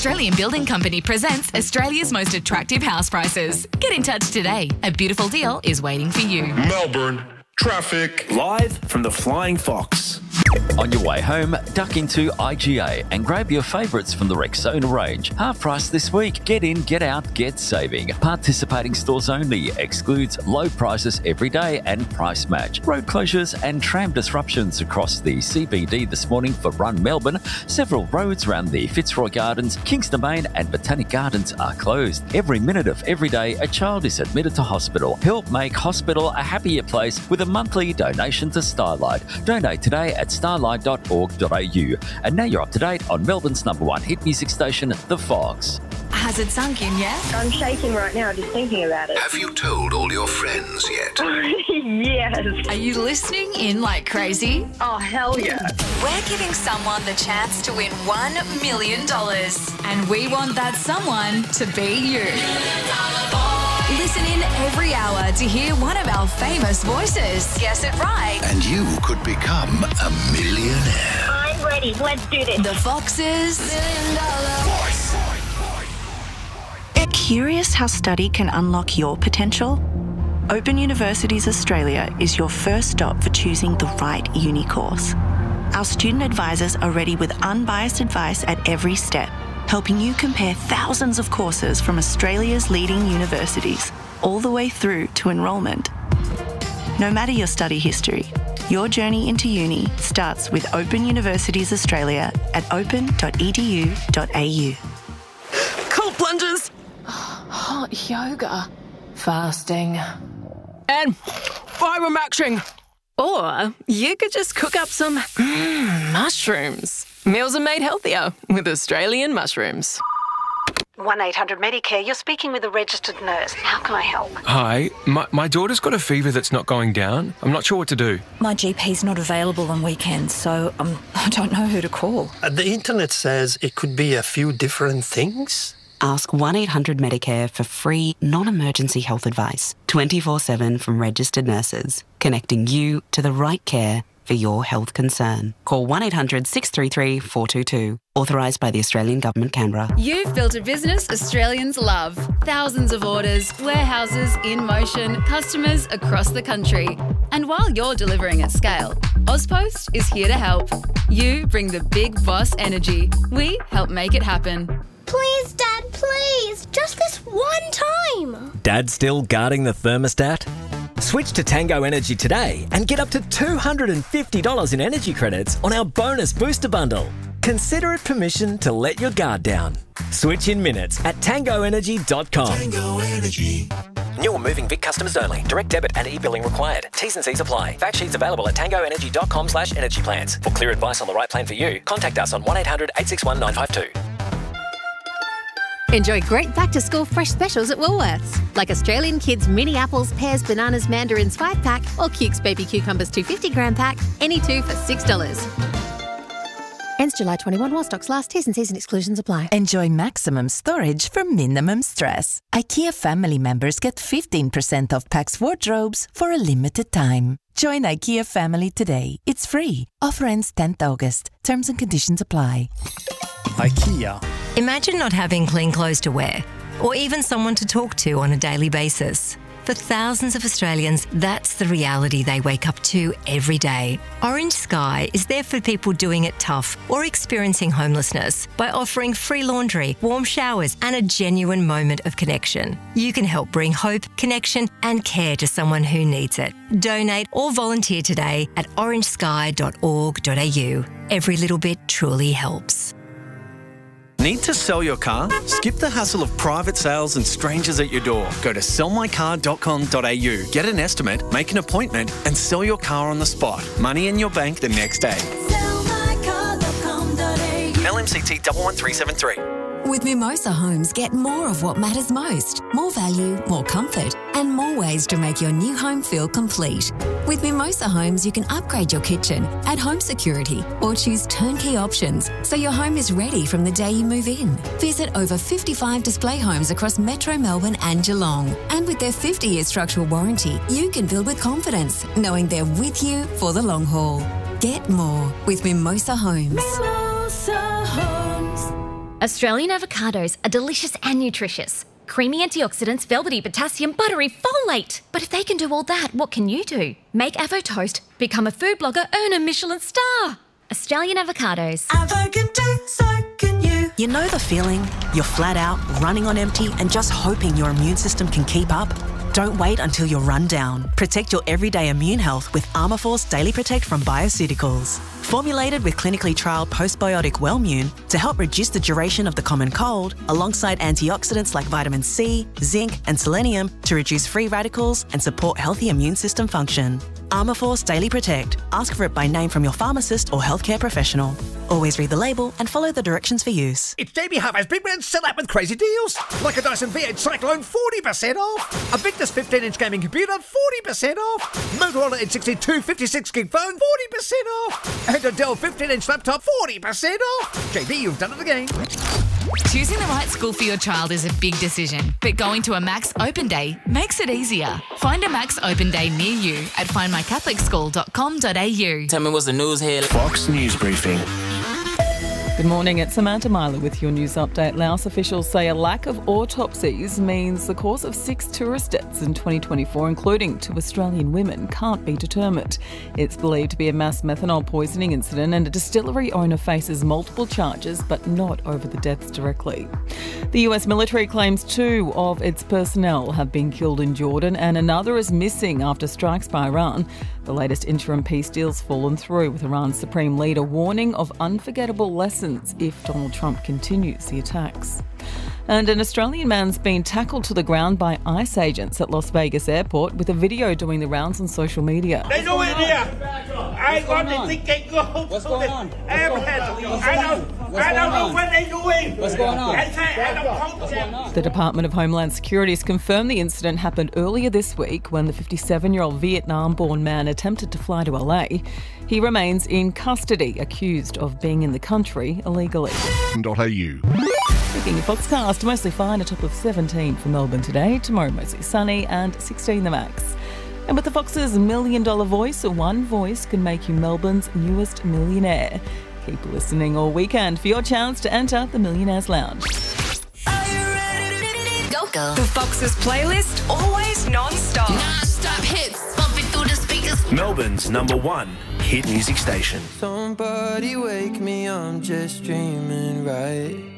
Australian Building Company presents Australia's most attractive house prices. Get in touch today. A beautiful deal is waiting for you. Melbourne traffic. Live from the Flying Fox. On your way home, duck into IGA and grab your favourites from the Rexona range. Half price this week. Get in, get out, get saving. Participating stores only. Excludes low prices every day and price match. Road closures and tram disruptions across the CBD this morning for Run Melbourne. Several roads around the Fitzroy Gardens, Kingston Main and Botanic Gardens are closed. Every minute of every day, a child is admitted to hospital. Help make hospital a happier place with a monthly donation to Starlight. Donate today at starlight.org.au. And now you're up to date on Melbourne's #1 hit music station, The Fox. Has it sunk in yet? I'm shaking right now just thinking about it. Have you told all your friends yet? Yes. Are you listening in like crazy? Oh, hell yeah. We're giving someone the chance to win $1 million. And we want that someone to be you. Listen in every hour to hear one of our famous voices. Guess it right. And you could become a millionaire. I'm ready. Let's do this. The Fox's $1 Million. Curious how study can unlock your potential? Open Universities Australia is your first stop for choosing the right uni course. Our student advisors are ready with unbiased advice at every step, helping you compare thousands of courses from Australia's leading universities, all the way through to enrolment. No matter your study history, your journey into uni starts with Open Universities Australia at open.edu.au. Cold plunges. Hot yoga. Fasting. And biomaxing. Or you could just cook up some mushrooms. Meals are made healthier with Australian mushrooms. 1-800-Medicare, you're speaking with a registered nurse. How can I help? Hi, my daughter's got a fever that's not going down. I'm not sure what to do. My GP's not available on weekends, so I don't know who to call. The internet says it could be a few different things. Ask 1-800-Medicare for free, non-emergency health advice, 24/7 from registered nurses, connecting you to the right care for your health concern. Call 1-800-633-422. Authorised by the Australian Government, Canberra. You've built a business Australians love. Thousands of orders, warehouses in motion, customers across the country. And while you're delivering at scale, Ozpost is here to help. You bring the big boss energy. We help make it happen. Please, Dad, please. Just this one time. Dad still guarding the thermostat? Switch to Tango Energy today and get up to $250 in energy credits on our bonus booster bundle. Consider it permission to let your guard down. Switch in minutes at tangoenergy.com. Tango Energy. New or moving Vic customers only. Direct debit and e-billing required. T's and C's apply. Fact sheets available at tangoenergy.com/energy plans. For clear advice on the right plan for you, contact us on 1-800-861-952. Enjoy great back-to-school fresh specials at Woolworths, like Australian Kids mini apples, pears, bananas, mandarins 5-pack or Cukes baby cucumbers 250-gram pack, any two for $6. Ends July 21 while stocks last. T's and C's and exclusions apply. Enjoy maximum storage for minimum stress. IKEA family members get 15% off Pax wardrobes for a limited time. Join IKEA family today. It's free. Offer ends 10th August. Terms and conditions apply. IKEA. Imagine not having clean clothes to wear, or even someone to talk to on a daily basis. For thousands of Australians, that's the reality they wake up to every day. Orange Sky is there for people doing it tough or experiencing homelessness by offering free laundry, warm showers, and a genuine moment of connection. You can help bring hope, connection, and care to someone who needs it. Donate or volunteer today at orangesky.org.au. Every little bit truly helps. Need to sell your car? Skip the hassle of private sales and strangers at your door. Go to sellmycar.com.au. Get an estimate, make an appointment, and sell your car on the spot. Money in your bank the next day. LMCT 11373. With Mimosa Homes, get more of what matters most. More value, more comfort, and more ways to make your new home feel complete. With Mimosa Homes, you can upgrade your kitchen, add home security, or choose turnkey options so your home is ready from the day you move in. Visit over 55 display homes across Metro Melbourne and Geelong. And with their 50-year structural warranty, you can build with confidence, knowing they're with you for the long haul. Get more with Mimosa Homes. Mimosa Homes. Australian avocados are delicious and nutritious. Creamy antioxidants, velvety potassium, buttery folate. But if they can do all that, what can you do? Make Avo Toast, become a food blogger, earn a Michelin star. Australian avocados. Avo can do, so can you. You know the feeling? You're flat out, running on empty and just hoping your immune system can keep up? Don't wait until you're run down. Protect your everyday immune health with Armourforce Daily Protect from Bioceuticals. Formulated with clinically trialled postbiotic Wellmune to help reduce the duration of the common cold, alongside antioxidants like vitamin C, zinc and selenium to reduce free radicals and support healthy immune system function. Armourforce Daily Protect. Ask for it by name from your pharmacist or healthcare professional. Always read the label and follow the directions for use. It's Jamie Harvey's Big Man Sell Out with crazy deals. Like a Dyson V8 Cyclone, 40% off. A Victus 15-inch gaming computer, 40% off. Motorola N62 56-gig phone, 40% off. And a Dell 15-inch laptop, 40% off. JB, you've done it again. Choosing the right school for your child is a big decision, but going to a Max Open Day makes it easier. Find a Max Open Day near you at findmycatholicschool.com.au. Tell me what's the news here. Fox News Briefing. Good morning, it's Samantha Myler with your news update. Laos officials say a lack of autopsies means the cause of 6 tourist deaths in 2024, including 2 Australian women, can't be determined. It's believed to be a mass methanol poisoning incident, and a distillery owner faces multiple charges, but not over the deaths directly. The US military claims 2 of its personnel have been killed in Jordan, and another is missing after strikes by Iran. The latest interim peace deal's fallen through, with Iran's supreme leader warning of unforgettable lessons if Donald Trump continues the attacks. And an Australian man's been tackled to the ground by ICE agents at Las Vegas Airport, with a video doing the rounds on social media. They know it here. I want to think they go. What's going on? I don't know what they're doing. What's going on? The Department of Homeland Security has confirmed the incident happened earlier this week when the 57-year-old Vietnam-born man attempted to fly to LA. He remains in custody, accused of being in the country illegally. Looking at Foxcast, mostly fine, a top of 17 for Melbourne today. Tomorrow mostly sunny and 16 the max. And with the Fox's $1 Million Voice, one voice can make you Melbourne's newest millionaire. Keep listening all weekend for your chance to enter the Millionaires Lounge. Go. The Fox's playlist, always non-stop. Non-stop hits, bumping through the speakers. Melbourne's #1 hit music station. Somebody wake me, I'm just dreaming, right?